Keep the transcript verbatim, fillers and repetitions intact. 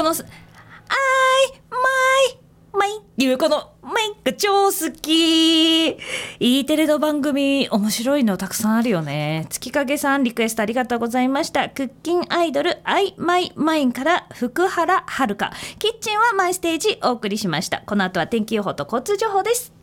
このあいまいまいっていうこのまいが超好き。E テレの番組面白いのたくさんあるよね。月影さんリクエストありがとうございました。クッキンアイドルアイマイマインから福原遥。キッチンはマイステージお送りしました。この後は天気予報と交通情報です。